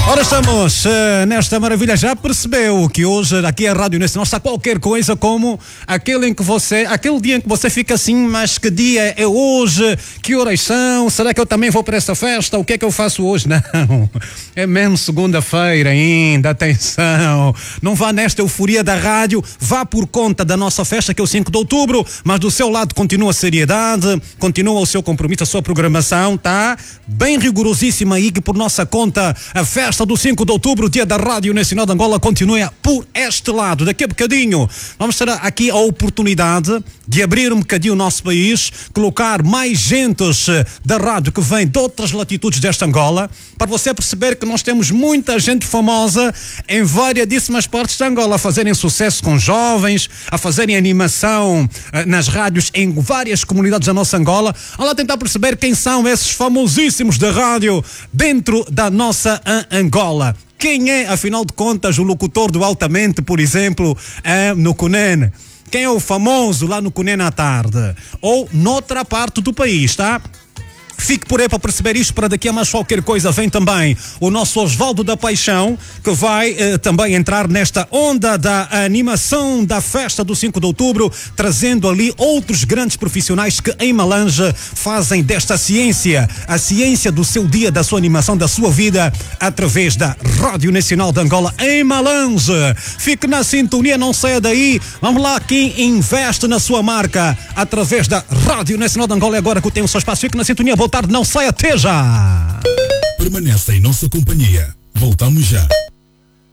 Ora, estamos nesta maravilha. Já percebeu que hoje aqui a Rádio Nacional está qualquer coisa como aquele dia em que você fica assim, mas que dia é hoje? Que horas são? Será que eu também vou para essa festa? O que é que eu faço hoje? Não, é mesmo segunda-feira ainda, atenção. Não vá nesta euforia da rádio, vá por conta da nossa festa que é o 5 de outubro, mas do seu lado continua a seriedade, continua o seu compromisso, a sua programação, tá? Bem rigorosíssima aí que por nossa conta a festa do 5 de outubro, dia da Rádio Nacional de Angola, continua por este lado. Daqui a bocadinho vamos ter aqui a oportunidade de abrir um bocadinho o nosso país, colocar mais gentes da rádio que vem de outras latitudes desta Angola, para você perceber que nós temos muita gente famosa em variadíssimas partes da Angola, a fazerem sucesso com jovens, a fazerem animação nas rádios em várias comunidades da nossa Angola. Vamos lá tentar perceber quem são esses famosíssimos da rádio dentro da nossa Angola. Quem é, afinal de contas, o locutor do Altamente, por exemplo, no Cunene? Quem é o famoso lá no Cunene à tarde? Ou noutra parte do país, tá? Fique por aí para perceber isto, para daqui a mais qualquer coisa vem também o nosso Osvaldo da Paixão, que vai também entrar nesta onda da animação da festa do 5 de outubro, trazendo ali outros grandes profissionais que em Malange fazem desta ciência, a ciência do seu dia, da sua animação, da sua vida, através da Rádio Nacional de Angola em Malange. Fique na sintonia, não saia daí. Vamos lá, quem investe na sua marca através da Rádio Nacional de Angola, agora que tem o seu espaço, fique na sintonia. Boa tarde, não saia, até já! Permaneça em nossa companhia. Voltamos já.